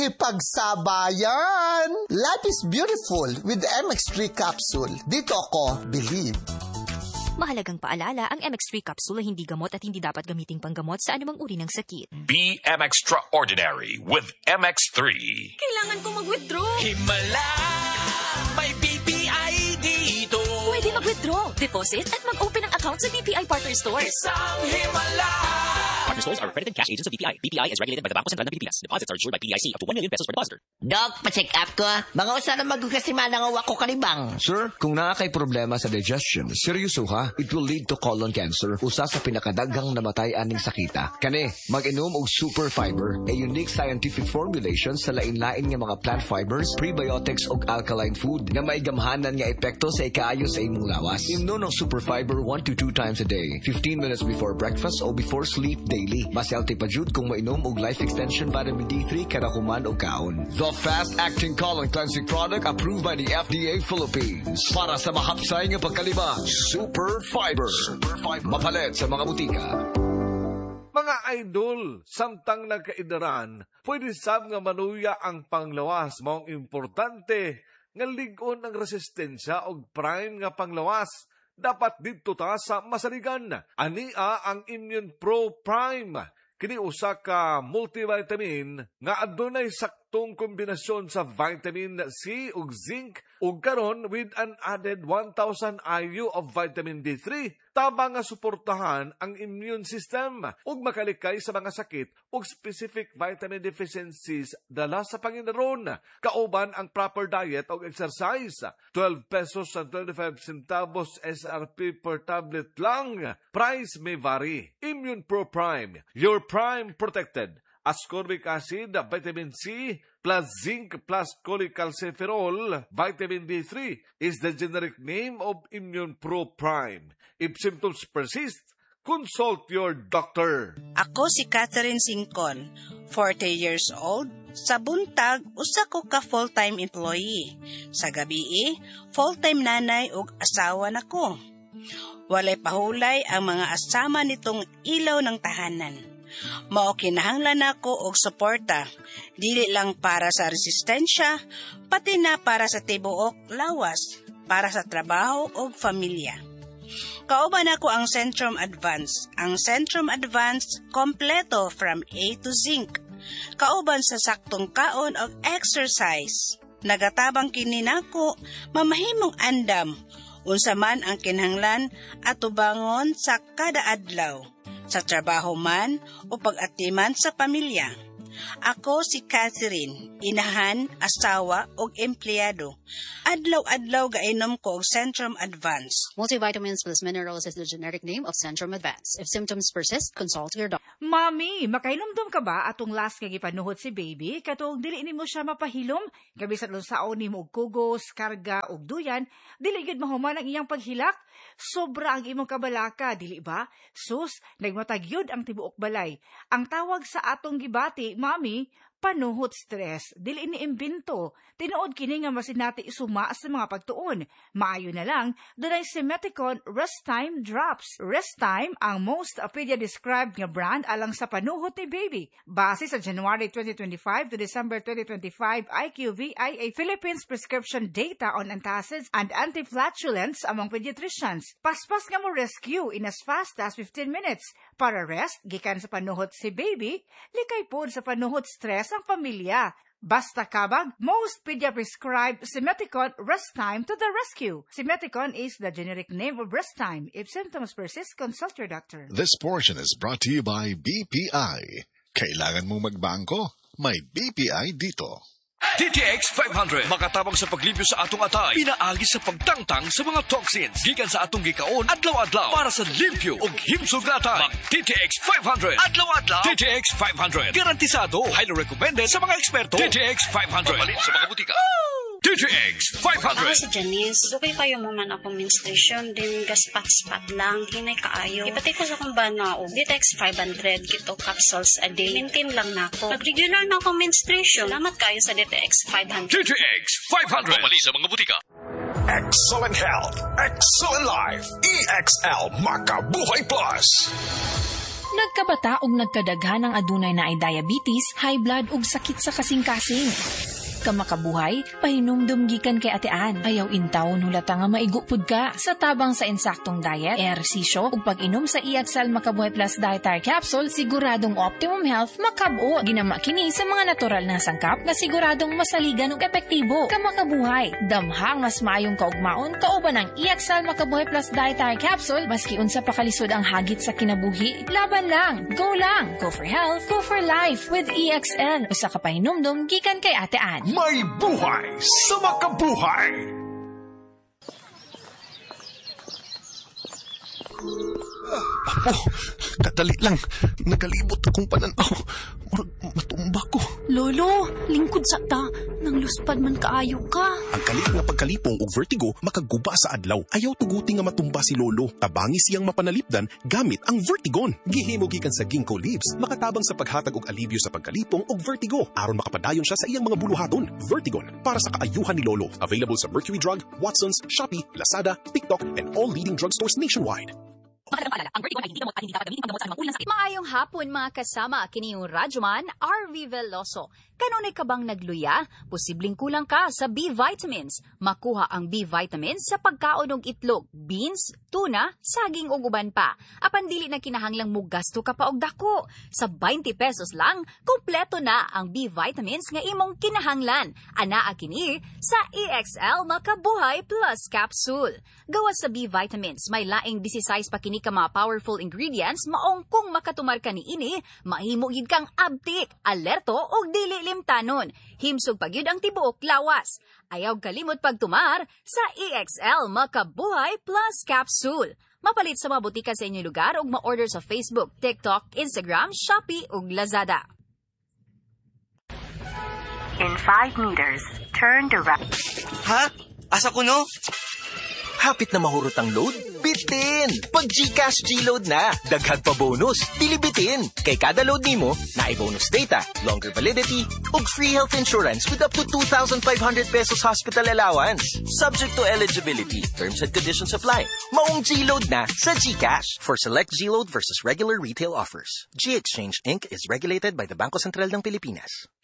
Speaker 11: makipagsabayan. Life is beautiful with the MX3 capsule. Dito ako, believe.
Speaker 12: Mahalagang paalala, ang MX3 capsule ay hindi gamot at hindi dapat gamiting panggamot sa anumang uri ng sakit.
Speaker 2: Be extraordinary with MX3.
Speaker 12: Kailangan ko mag-withdraw.
Speaker 13: Himala! May BPI dito.
Speaker 12: Pwede mag-withdraw, deposit, at mag-open ng account sa BPI Partner Stores.
Speaker 13: Isang himala!
Speaker 14: Partner Stores are accredited cash agents of BPI. BPI is regulated by the Bangko Sentral ng Pilipinas. Deposits are insured by PIC up to 1 million pesos per depositor.
Speaker 15: Doc, pa-check up ko. Mga usa na magkasimana nga wako kanibang.
Speaker 16: Sir, kung nakakay problema sa digestion, seryoso ha, it will lead to colon cancer. Usa sa pinakadaghang namatay aning sakita. Kani, mag-inom og Super Fiber, a unique scientific formulation sa lain-lain nga mga plant fibers, prebiotics ug alkaline food nga may gamhanan nga epekto sa ikaayo sa imong lawas. Inom ng Super Fiber 1 to 2 times a day, 15 minutes before breakfast o before sleep daily. Mas healthy pa jud kung mainom og Life Extension Vitamin D3 kada human og kaon. The fast-acting colon cleansing product approved by the FDA Philippines. Para sa mahapsay nga pagkalima, Super Fiber. Mapalit sa mga butika.
Speaker 5: Mga idol, samtang nagkaidaran, pwede sab nga manuya ang panglawas. Maong importante nga ligon ang resistensya og prime nga panglawas. Dapat dito ta sa masaligan. Ania ang Immune Pro Prime. Kini usa ka multivitamin nga adunay saktong kombinasyon sa vitamin C ug zinc ug karon with an added 1,000 IU of vitamin D3 tabang nga suportahan ang immune system ug makalikay sa mga sakit ug specific vitamin deficiencies dala sa panginaron. Kauban ang proper diet ug exercise. 12 pesos and 25 centavos SRP per tablet lang. Price may vary. Immune Pro Prime, your prime protected. Ascorbic acid, vitamin C, plus zinc, plus cholecalciferol, vitamin D3 is the generic name of Immune Pro Prime. If symptoms persist, consult your doctor.
Speaker 17: Ako si Catherine Singcon, 40 years old. Sa buntag, usa ko ka full-time employee. Sa gabi, full-time nanay ug asawa nako. Walay pahulay ang mga asama nitong ilaw ng tahanan. Mao kinahanglan nako og suporta, dili lang para sa resistensya, pati na para sa tibuok lawas, para sa trabaho ug pamilya. Kauban ako ang Centrum Advance. Ang Centrum Advance kompleto from A to Zinc. kauban sa saktong kaon og exercise. Nagatabang kini nako mamahimong andam unsa man ang kinahanglan atubangon sa kada adlaw, sa trabaho man o pag-atiman sa pamilya. Ako si Catherine, inahan, asawa ug empleyado. Adlaw-adlaw gainom ko og Centrum Advance.
Speaker 18: Multivitamins plus minerals is the generic name of Centrum Advance. If symptoms persist, consult your doctor.
Speaker 1: Mami, makainomdom ka ba atong last nga gipanuhot si baby katong dili nimo siya mapahilom? Gabisan unsaon nimo og kugos, karga ug duyan, dili gid mahuman ang iyang paghilak. Sobra ang imong kabalaka, dili ba? Sus, nagmatagyod ang tibuok balay. Ang tawag sa atong gibati, Mami, panuhot stress. Dili ni imbento. Tinuod kini nga masinati isuma sa mga pagtuon. Maayo na lang, dunay Simeticon Rest Time Drops. Rest Time ang most pedia-described nga brand alang sa panuhot ni baby. Base sa January 2025 to December 2025 IQVIA Philippines prescription data on antacids and antiflatulence among pediatricians. Paspas nga mo rescue in as fast as 15 minutes. Para rest, gikan sa panuhot si baby, likay pod sa panuhot stress ang pamilya. Basta kabag, most pedia-prescribed Simeticon Rest Time to the rescue. Simeticon is the generic name of Rest Time. If symptoms persist, consult your doctor.
Speaker 10: This portion is brought to you by BPI. Kailangan mo magbangko? May BPI dito.
Speaker 2: DTX 500 makatabang sa paglibyo sa atong atay, pinaagi sa pagtangtang sa mga toxins gikan sa atong gikaon adlaw-adlaw para sa limpyo ug himsog na atay. Mag DTX 500 adlaw-adlaw. DTX 500 garantisado, highly recommended sa mga eksperto. DTX 500 mabalin sa mga butika. DTX 500.
Speaker 19: Ako si Janice. Dugay kayo mo man ako menstruation, din gaspat-spat lang, hinay kaayo. Ipatay ko sa kumbana o DTX 500 kito capsules a day. Maintain lang na ako. Pag regular na ako menstruation, salamat kayo sa DTX 500.
Speaker 2: DTX 500. Mabali sa mga butika.
Speaker 20: Excellent health, excellent life. EXL Makabuhay Plus.
Speaker 21: Nagkabata og nagkadaghan ang adunay na ay diabetes, high blood ug sakit sa kasing-kasing. Kamakabuhay, pahinumdum gikan kay atean. Ayaw intaw nulata nga maigupod ka sa tabang sa insaktong diet, ehersisyo ug pag-inom sa EXL Makabuhay Plus Dietary Capsule, siguradong optimum health makabuo. Ginama kini sa mga natural na sangkap nga siguradong masaligan ug epektibo. Kamakabuhay, damhang mas maayong kaugmaon kauban ang EXL Makabuhay Plus Dietary Capsule maski unsa pa kalisod ang hagit sa kinabuhi. Laban lang, go for health, go for life with EXL. Usa ka pahinumdum gikan kay atean.
Speaker 20: May buhay sa makabuhay! Apo, kadali lang. Nagalibot akong pananaw. Matumba ko.
Speaker 22: Lolo, lingkod sa ta. Nang luspad man kaayo ka.
Speaker 20: Ang kalit nga pagkalipong og vertigo makaguba sa adlaw. Ayaw tuguti nga matumba si Lolo. Tabangi siyang mapanalipdan gamit ang Vertigon. Gihimo gikan sa ginkgo leaves. Makatabang sa paghatag og alibyo sa pagkalipong og vertigo. Aron makapadayon siya sa iyang mga buluhaton. Vertigon, para sa kaayuhan ni Lolo. Available sa Mercury Drug, Watson's, Shopee, Lazada, TikTok, and all leading drugstores nationwide.
Speaker 3: Ang Vertigon ay hindi gamot at hindi dapat gamitin panggamot sa mga ulang sakit. Maayong hapon mga kasama, kini yung Radyoman RV Veloso. Kanunay ka bang nagluya? Posibleng kulang ka sa B vitamins. Makuha ang B vitamins sa pagkaon og itlog, beans, tuna, saging ug uban pa. Apan dili na kinahanglang mo gasto ka pa og dako. Sa 20 pesos lang, kompleto na ang B vitamins nga imong kinahanglan. Anaa kini sa EXL Makabuhay Plus Capsule. Gawas sa B vitamins, may laing 16 pa kini ka mga powerful ingredients maong kung makatumar ka niini, mahimo gid kang abtik, alerto ug dili limtanon. Himsog pagyud ang tibuok lawas. Ayaw kalimot pagtumar sa EXL Makabuhay Plus Capsule. Mapalit sa mga butika sa inyong lugar ug ma-order sa Facebook, TikTok, Instagram, Shopee ug Lazada.
Speaker 23: In 5 meters, turn direct.
Speaker 24: Ha? Asa ko no? Hapit na mahurot ang load? Bitin! Pag GCash G-Load na, daghan pa bonus, dili bitin. Kay kada load nimo, naay bonus data, longer validity, ug free health insurance with up to 2,500 pesos hospital allowance. Subject to eligibility, terms and conditions apply. Maong G-Load na sa GCash. For select G-Load versus regular retail offers. G-Exchange Inc. is regulated by the Bangko Sentral ng Pilipinas.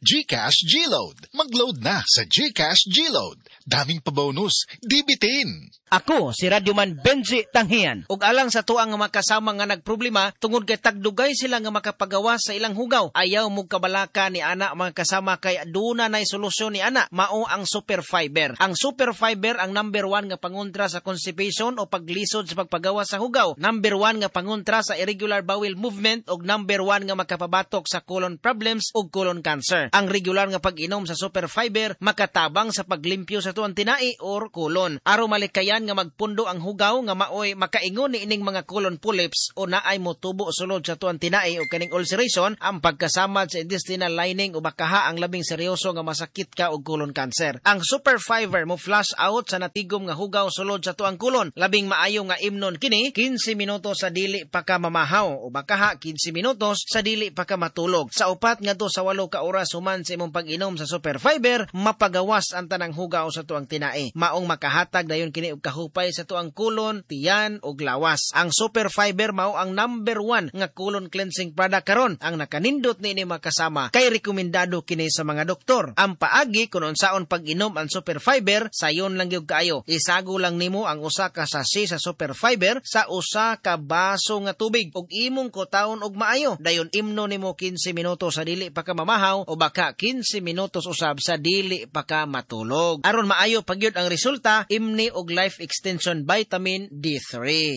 Speaker 10: GCash G-Load. Mag-load na sa GCash G-Load. Daming pabonus, di bitin.
Speaker 4: Ako, si Radyoman Benji Tanghian. Ug alang sa tuang nga makasama nga nagproblema, tungod kay tagdugay sila nga makapagawa sa ilang hugaw. Ayaw mo kabalaka ni ana mga kasama kay aduna nay solusyon ni ana. Mao ang Super Fiber. Ang Super Fiber ang number 1 nga pangontra sa constipation o paglisod sa pagpagawa sa hugaw. Number 1 nga pangontra sa irregular bowel movement ug number 1 nga makapabatok sa colon problems ug colon cancer. Ang regular nga pag-inom sa Super Fiber makatabang sa paglimpyo sa tuang tinai or colon. Aron malikayan nga magpundo ang hugaw nga maoy makaingon ni ining mga colon polyps o naay motubo sulod sa tuang tinai o kaning ulceration, ang pagkasamad sa intestinal lining o bakaha ang labing seryoso nga masakit ka og colon cancer. Ang Super Fiber mo flush out sa natigom nga hugaw sulod sa tuang colon. Labing maayo nga imnon kini 15 minutos sa dili pa ka mamahaw o bakaha 15 minutos sa dili pa ka matulog. Sa 4 ngadto sa 8 ka oras human sa imong pag-inom sa Super Fiber, mapagawas ang tanang hugaw sa tuang tinai. Maong makahatag dayon kini og kahupay sa tuang kulon, tiyan ug lawas. Ang Super Fiber mao ang number 1 nga colon cleansing product karon. Ang nakanindot niini makasama kay rekomendado kini sa mga doktor. Ang paagi kun unsaon pag-inom ang Super Fiber, sayon lang gyud kaayo. Isago lang nimo ang usa ka sachet sa Super Fiber sa usa ka baso nga tubig ug imong kutaon og maayo. Dayon imno nimo 15 minutos sa dili pa ka mamahaw o baka 15 minutos usab sa dili pa ka matulog. Aron maayo pagyud ang resulta, imni og Life Extension Vitamin D3.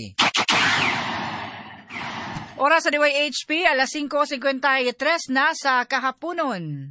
Speaker 1: Oras sa DYHP, alas 5:53 na sa kahaponon.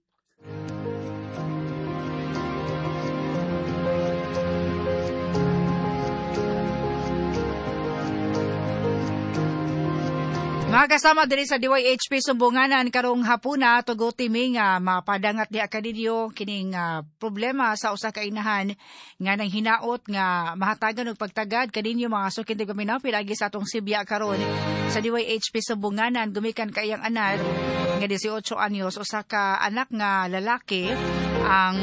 Speaker 1: Mga kasama diri sa DYHP sumbunganan karong hapuna tuguti mi nga mapadangat di akadidyo kining problema sa usa ka inahan nga nang hinaot nga mahatagan og pagtagad kaninyo mga sukin di paminaw pilagi sa atong Sibya karon sa DYHP sumbunganan gumikan kayang anak nga 18 anyos usa ka anak nga lalaki ang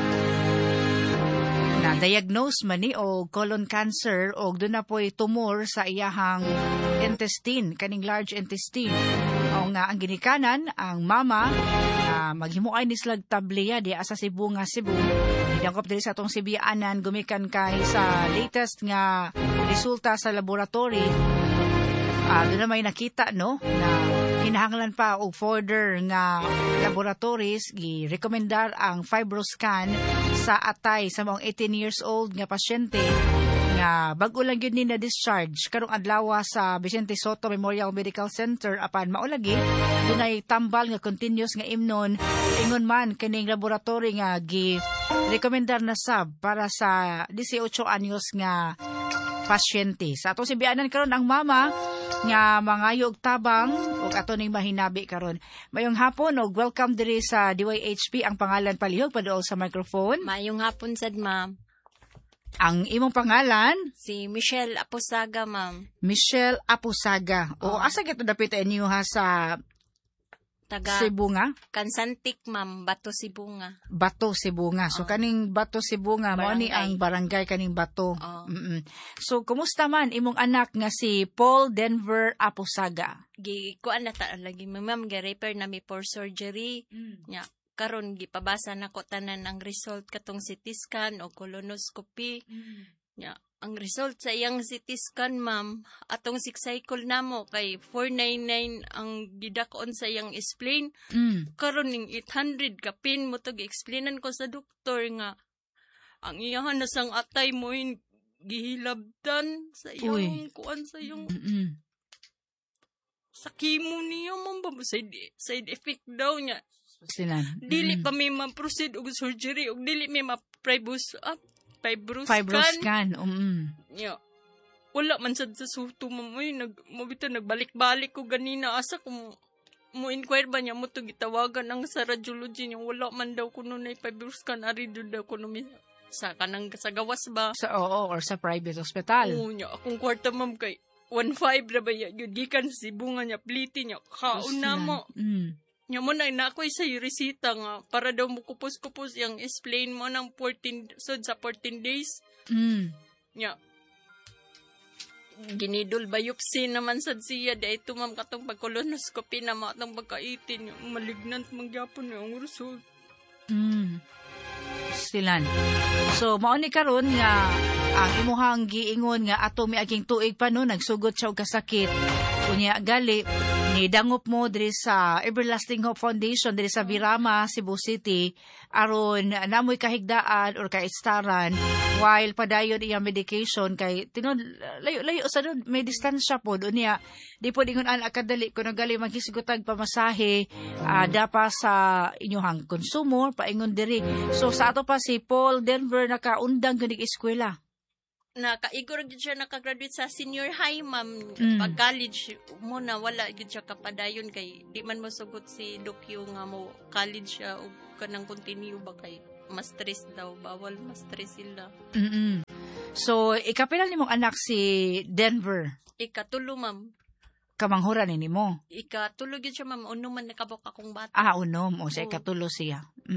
Speaker 1: na-diagnose man ni o colon cancer o doon na po'y tumor sa iyahang intestine, kaning large intestine. O nga ang ginikanan, ang mama, maghimuay ni slag tableya di asa Cebu nga Cebu. Idangkop diri sa atong Sibiyaanan, gumikan kay sa latest nga resulta sa laboratory. Doon na may nakita, no, na hinahanglan pa og further nga laboratories gi-rekomendar ang FibroScan sa atay sa mga 18 years old nga pasyente nga bag-o lang yun ni na-discharge karong adlaw sa Vicente Soto Memorial Medical Center apan maulagi dunay tambal nga continuous nga imnon ingon man kining laboratory nga gi-rekomendar na sab para sa 18 anyos nga pasyente. Sa atong Sibiyaanan karon ang mama nga mangayog tabang ug ato ning mahinabi karon. Mayong hapon og welcome diri sa DYHP. Ang pangalan palihog paduol sa microphone.
Speaker 6: Mayong hapon sad ma'am.
Speaker 1: Ang imong pangalan?
Speaker 6: Si Michelle Aposaga ma'am.
Speaker 1: Michelle Aposaga. O asa gito dapit inyo ha sa
Speaker 6: taga
Speaker 1: Cebu nga?
Speaker 6: Kansantik ma'am, Bato Cebu nga.
Speaker 1: Bato Cebu nga. So kaning Bato Cebu nga mo ni ang barangay kaning Bato. So kumusta man imong anak nga si Paul Denver Aposaga?
Speaker 6: Kuan na ta lagi ma'am, gi-repair na mi for surgery. Nya karon gipabasa na ko tanan ang result katong CT scan o colonoscopy. Nya ang result sa iyang CT scan, ma'am, atong 6 cycle namo kay 499 ang gidakon sa iyang spleen. Karon ning 800 ka pin mo to gi-explainan ko sa doktor nga ang iyahan na sang atay mo gihilabdan sa iyong kuan sa iyong sa chemo niya, ma'am, side effect daw niya. Dili pa may ma-proceed og surgery og dili may FibroScan. Yeah. Wala man sad sa suto, ma'am. Nagbalik-balik ko ganina. Asa ko mo inquire ba niya mo to gitawagan ang sa radiology niya. Wala man daw kuno na FibroScan. Ari doon daw kuno sa kanang sa gawas ba?
Speaker 1: Or sa private hospital.
Speaker 6: Oo niya. Akong kwarta, ma'am, kay 1.5 na ba yan. Yun, gikan si bunga niya, pliti niya. Kaon na mo. Nya mo na ako'y sa resita nga para daw mo kupos-kupos yung explain mo ng 14 days. Nya ginidol biopsy naman sad siya. Di ito ma'am katong pag-colonoscopy na matang pagkaitin. Yung malignant mangyapon yung result.
Speaker 1: Silan. So, mauni karon nga ang imuhang giingon nga ato miaging tuig pa no, nagsugot siya og kasakit. Kunya gali, nidangop mo diri sa Everlasting Hope Foundation diri sa Virama, Cebu City, aron namoy kahigdaan or kaistaran while padayon iyang medication kay tinud layo-layo sa dun, may distansya po unya di po dingon ana kadali kuno gali maghisgotag pamasahe dapa sa inyong konsumo paingon diri. So sa ato pa si Paul Denver nakaundang gud eskwela.
Speaker 6: Nakaigor gid siya nakagraduate sa senior high, ma'am. Pag college muna wala gid siya kapadayon kay di man mosugot si Dokyo nga mo college siya og kanang continue ba kay mas stress daw, bawal mas stress sila. So ikapilan nimong anak si Denver? Ikatulo, ma'am.
Speaker 1: Kamanghuran nimo?
Speaker 6: Ikatulo gid siya, ma'am. Uno man nakabok akong bata.
Speaker 1: Unom. O siya ikatulo siya.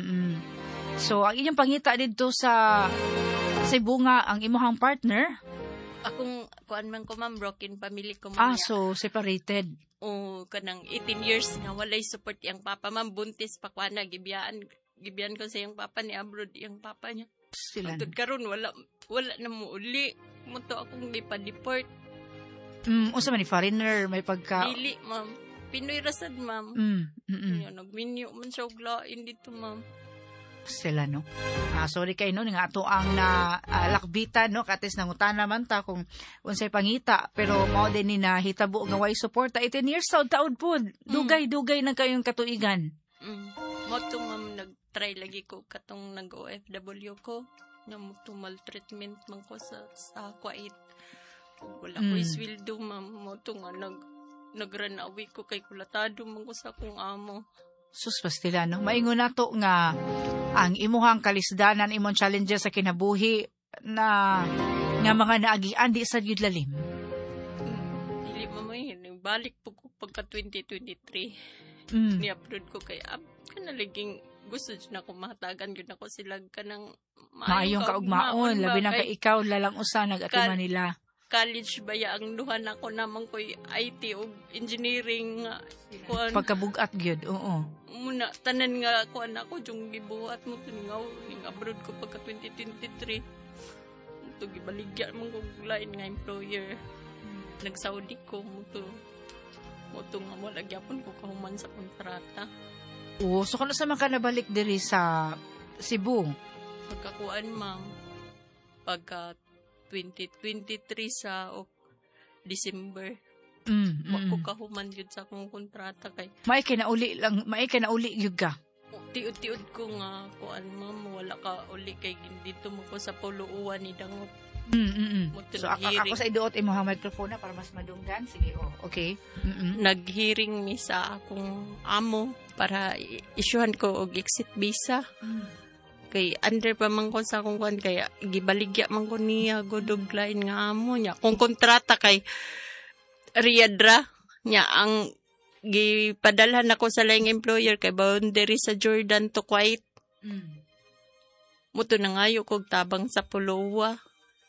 Speaker 1: So ang inyong pangita dito sa bunga ang imuhang partner?
Speaker 6: Akong kuan man ko, ma'am, broken family ko, ma'am.
Speaker 1: So separated.
Speaker 6: Kanang 18 years nga walay support yang papa, ma'am. Buntis pa kuan na gibiyan ko sa yung papa ni abroad, yung papa niya.
Speaker 1: Sila.
Speaker 6: Tud karon wala na mo uli. Muto akong gipa-deport.
Speaker 1: Usa man ni foreigner may pagka
Speaker 6: dili, ma'am. Pinoy rasad, ma'am. Nagminyo man siya og lain dito, ma'am.
Speaker 1: Sila, no? Sorry kay no, nga ato ang lakbitan, no? Katis nangutana man ta kung unsay pangita. Pero mao din ni na hitabo nga way suporta. 18 years old taod po. Dugay-dugay na kayong katuigan.
Speaker 6: Moto, ma'am, nag-try lagi ko katong nag-OFW ko. Nga moto maltreatment man ko sa Kuwait. Wala ko iswildo, ma'am. Moto nga nagranawi ko kay kulatado man ko sa akong amo.
Speaker 1: Sus pastila, no? Maingon nato nga ang imuhang kalisdanan, imong challenges sa kinabuhi na nga mga naagian di sa yun lalim.
Speaker 6: Dili mamay, balik po ko pagka 2023. Ni-upload ko kay kanalaging gusto dyan ako mahatagan yun ako sila kanang
Speaker 1: maayong kaugmaon, labi na kay ikaw lalang usa nag-atiman nila.
Speaker 6: College baya ang duha na ko naman ko'y IT o engineering
Speaker 1: pagkabugat gyud, oo.
Speaker 6: Muna tanan nga kuan ako yung gibuhat mo tuningaw ning abroad ko pagka 2023. Ito gibaligyan mo kong lain nga employer. Nag-Saudi ko mo to nga wala gyapon ko kahuman sa kontrata.
Speaker 1: So kano sa maka nabalik diri sa Cebu?
Speaker 6: Pagkakuan, ma'am. Pagka 2023 sa December. Wako kahuman yun sa akong kontrata kay.
Speaker 1: May kinauli yun ka?
Speaker 6: Tiud-tiud ko nga kuan, ma'am, wala ka uli kay dito mo ko sa puluuan ni Dangop.
Speaker 1: So ako sa iduot imuhang microphone para mas madunggan. Sige, okay.
Speaker 6: Nag-hearing mi sa akong amo para isyuhan ko og exit visa. Kay under pa man ko sa akong kuan kaya gibaligya man ko niya godog line nga amo niya. Kung kontrata kay Riyadra niya ang gipadalhan ako sa laing employer kay boundary sa Jordan to Kuwait. Muto na ngayo kog tabang sa Puluwa.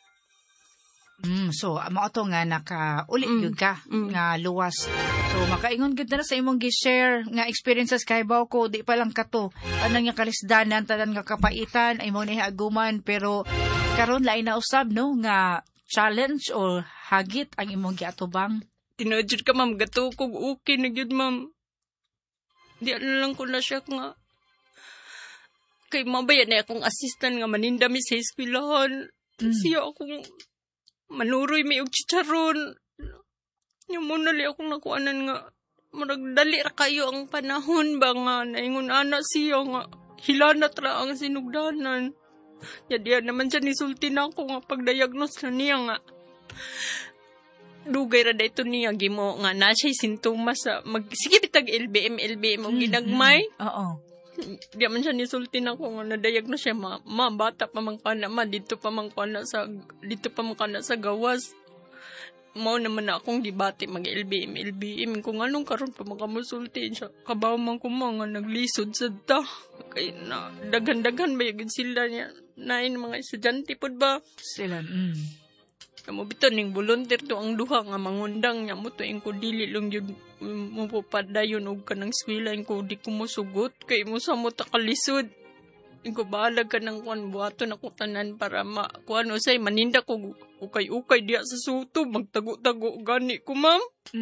Speaker 1: So mao to nga nakauli gyud ka nga luwas. So makaingon gyud na sa imong gi-share nga experiences kay baw ko di pa lang kato. Anang nga kalisdanan tanan nga kapaitan ay mo ni aguman pero karon lain na usab no nga challenge o hagit ang imong giatubang.
Speaker 6: Tinadjud ka, ma'am, gato kog okay na gyud, ma'am. Di lang ko na siya nga kay mabayan na akong assistant nga manindami sa eskwelahan. Siya akong manuroy may og chicharon. Yung muna li akong nakuanan nga maragdali ra kayo ang panahon ba nga naingon ana siya nga hilanat ra ang sinugdanan. Diyan naman siya nisulti na ako nga pagdiagnose na niya nga dugay ra dayto niya gimo nga na siya sintomas sa sige bitag LBM o ginagmay.
Speaker 1: Oo.
Speaker 6: Di man siya nisulti na ko nga na-diagnose siya bata pa man kana dito pa man kana sa gawas. Mao naman na akong gibati mag LBM kung anong karon pa makamusulti siya. Kabaw man ko mga naglisod sa ta. Kay na daghan-daghan ba yung sila niya. Nain mga estudyante pod ba?
Speaker 1: Sila.
Speaker 6: Amo bitaw ning volunteer to ang duha nga mangundang nya mo tuing ko dili lang yun mo padayon og kanang eskwela ko di ko mosugot kay mo sa mo ta kalisod. Ko bahalag ka ng kuan buhaton ako tanan para kuan usay maninda ko ukay-ukay diya sa suto magtago-tago gani ko ma'am.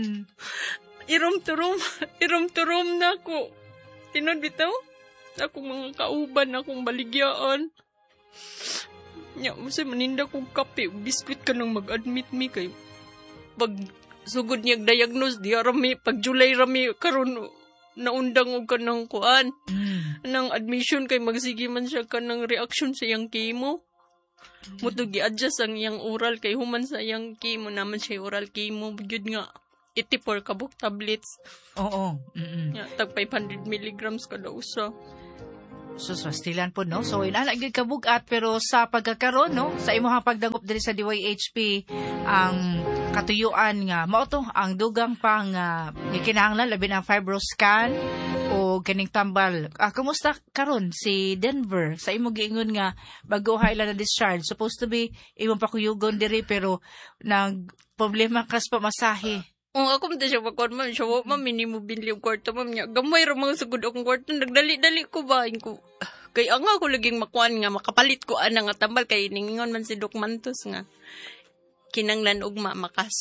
Speaker 6: Irom-turom na ako. Tinod bitaw akong mga kauban akong baligyaan. Nya usay maninda kong kape ug biskwit ka nang mag-admit mi kay pag sugod niya diagnose di rami pag July rami karon naundang og kanang kuan nang admission kay magsige man siya kanang reaction sa iyang chemo. Muto gi-adjust ang iyang oral kay human sa iyang chemo naman siya oral chemo gyud nga 84 kabuk tablets.
Speaker 1: Oo.
Speaker 6: Ya tag 500 milligrams kada usa.
Speaker 1: Suswastilan po, no? So, inalagay kabugat, pero sa pagkakaroon, no? Sa imong pagdangop diri sa DYHP, ang katuyuan nga, mauto, ang dugang pang gikinahanglan, labi ng fibroscan, o ganing tambal. Kumusta karon si Denver? Sa imong giingon nga, bago haila na discharge, supposed to be, imong pakuyugon diri, pero nag problema kas pamasahe.
Speaker 6: Ako man siya magkuhan, ma'am. Siya, ma'am, minimo binili yung kwarto, ma'am. Gamay rin mga sugod akong kwarto. Nagdali-dali ko ba? Kaya nga ako laging makuhan nga, makapalit ko nga tambal. Kaya ningingon man si Doc Mantos nga. Kinanglan ugma makas